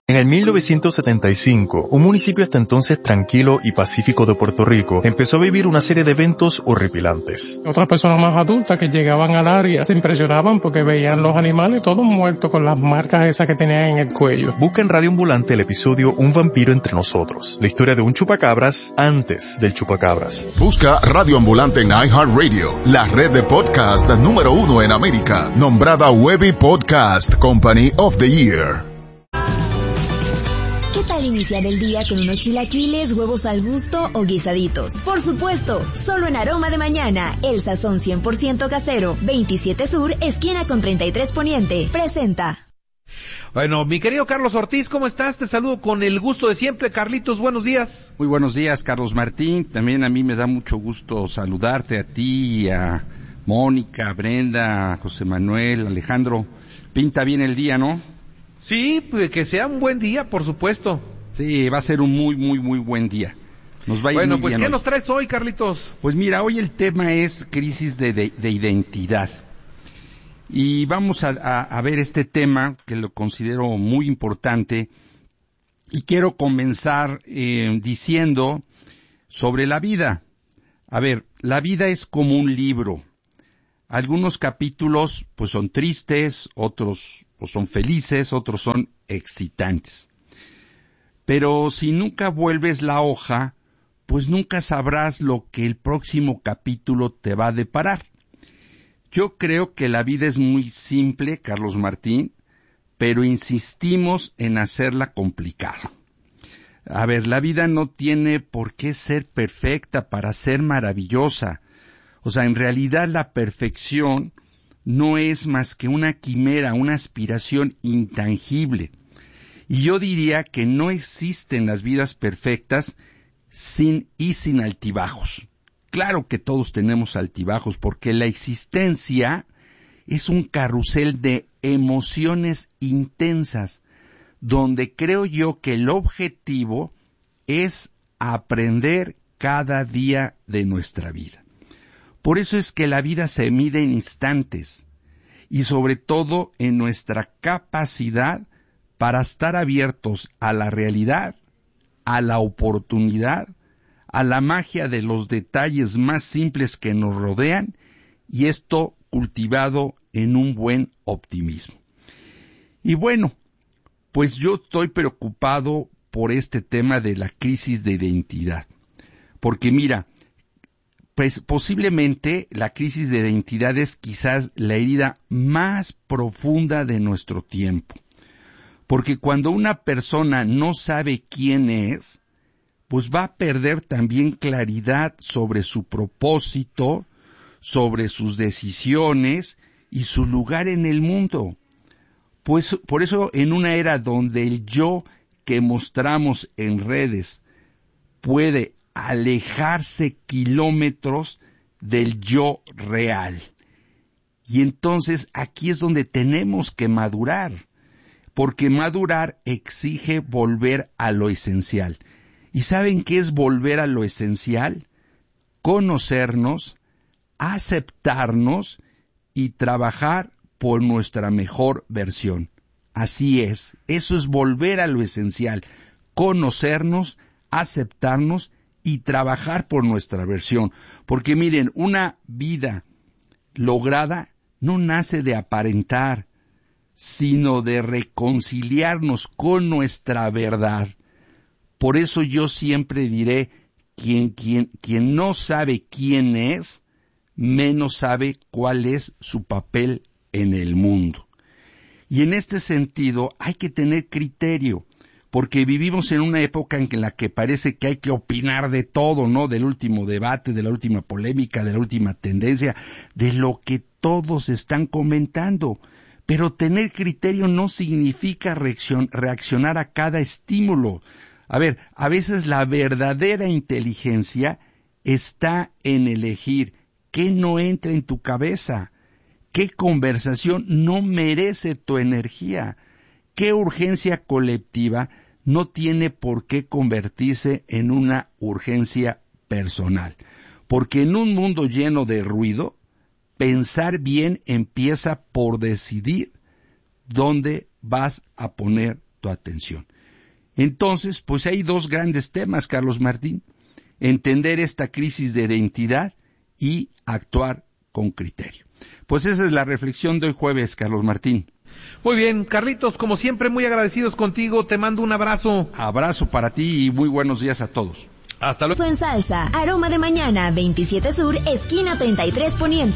En el 1975, un municipio hasta entonces tranquilo y pacífico de Puerto Rico empezó a vivir una serie de eventos horripilantes. Otras personas más adultas que llegaban al área se impresionaban porque veían los animales todos muertos con las marcas esas que tenían en el cuello. Busca en Radio Ambulante el episodio Un vampiro entre nosotros, la historia de un chupacabras antes del chupacabras. Busca Radio Ambulante en iHeartRadio, la red de podcast número 1 en América, nombrada Webby Podcast Company of the Year. ¿Qué tal iniciar el día con unos chilaquiles, huevos al gusto o guisaditos? Por supuesto, solo en Aroma de Mañana, el sazón 100% casero, 27 Sur, esquina con 33 Poniente, presenta. Bueno, mi querido Carlos Ortiz, ¿cómo estás? Te saludo con el gusto de siempre. Carlitos, buenos días. Muy buenos días, Carlos Martín. También a mí me da mucho gusto saludarte, a ti, a Mónica, a Brenda, a José Manuel, Alejandro. Pinta bien el día, ¿no? Sí, pues que sea un buen día, por supuesto. Sí, va a ser un muy buen día. Nos va a ir bueno, muy pues bien ¿qué hoy. nos traes hoy, Carlitos? Pues mira, hoy el tema es crisis de identidad. Y vamos a ver este tema que lo considero muy importante. Y quiero comenzar diciendo sobre la vida. A ver, la vida es como un libro. Algunos capítulos pues son tristes, otros pues son felices, otros son excitantes. Pero si nunca vuelves la hoja, pues nunca sabrás lo que el próximo capítulo te va a deparar. Yo creo que la vida es muy simple, Carlos Martín, pero insistimos en hacerla complicada. A ver, la vida no tiene por qué ser perfecta para ser maravillosa. O sea, en realidad la perfección no es más que una quimera, una aspiración intangible. Y yo diría que no existen las vidas perfectas sin altibajos. Claro que todos tenemos altibajos, porque la existencia es un carrusel de emociones intensas, donde creo yo que el objetivo es aprender cada día de nuestra vida. Por eso es que la vida se mide en instantes y sobre todo en nuestra capacidad para estar abiertos a la realidad, a la oportunidad, a la magia de los detalles más simples que nos rodean, y esto cultivado en un buen optimismo. Y bueno, pues yo estoy preocupado por este tema de la crisis de identidad, porque mira, pues posiblemente la crisis de identidad es quizás la herida más profunda de nuestro tiempo. Porque cuando una persona no sabe quién es, pues va a perder también claridad sobre su propósito, sobre sus decisiones y su lugar en el mundo. Pues por eso en una era donde el yo que mostramos en redes puede alejarse kilómetros del yo real. Y entonces aquí es donde tenemos que madurar, porque madurar exige volver a lo esencial. ¿Y saben qué es volver a lo esencial? Conocernos, aceptarnos y trabajar por nuestra mejor versión. Así es, eso es volver a lo esencial, conocernos, aceptarnos y trabajar por nuestra versión. Porque miren, una vida lograda no nace de aparentar, sino de reconciliarnos con nuestra verdad. Por eso yo siempre diré, quien no sabe quién es, menos sabe cuál es su papel en el mundo. Y en este sentido hay que tener criterio, porque vivimos en una época en la que parece que hay que opinar de todo, ¿no? Del último debate, de la última polémica, de la última tendencia, de lo que todos están comentando. Pero tener criterio no significa reaccionar a cada estímulo. A ver, a veces la verdadera inteligencia está en elegir qué no entra en tu cabeza, qué conversación no merece tu energía, qué urgencia colectiva no tiene por qué convertirse en una urgencia personal. Porque en un mundo lleno de ruido, pensar bien empieza por decidir dónde vas a poner tu atención. Entonces, pues hay dos grandes temas, Carlos Martín: entender esta crisis de identidad y actuar con criterio. Pues esa es la reflexión de hoy jueves, Carlos Martín. Muy bien, Carlitos, como siempre, muy agradecidos contigo. Te mando un abrazo. Abrazo para ti y muy buenos días a todos. Hasta luego. En salsa, Aroma de Mañana, 27 Sur, esquina 33 Poniente.